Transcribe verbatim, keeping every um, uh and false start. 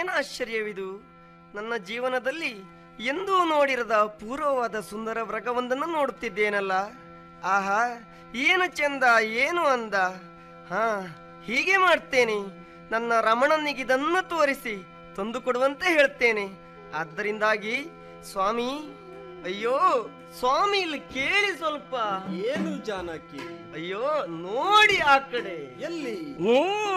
ಏನು ಆಶ್ಚರ್ಯವಿದು? ನನ್ನ ಜೀವನದಲ್ಲಿ ಎಂದೂ ನೋಡಿರದ ಪೂರ್ವವಾದ ಸುಂದರ ಮೃಗವೊಂದನ್ನು ನೋಡುತ್ತಿದ್ದೇನಲ್ಲ. ಆಹಾ, ಏನು ಚಂದ, ಏನು ಅಂದ. ಹಾ, ಹೀಗೆ ಮಾಡ್ತೇನೆ. ನನ್ನ ರಮಣನಿಗಿದನ್ನು ತೋರಿಸಿ ತಂದು ಕೊಡುವಂತೆ ಹೇಳ್ತೇನೆ. ಆದ್ದರಿಂದಾಗಿ ಸ್ವಾಮಿ, ಅಯ್ಯೋ ಸ್ವಾಮಿ, ಇಲ್ಲಿ ಕೇಳಿ ಸ್ವಲ್ಪ. ಏನು ಜಾನಕಿ? ಅಯ್ಯೋ ನೋಡಿ ಆ ಕಡೆ. ಎಲ್ಲಿ? ಓ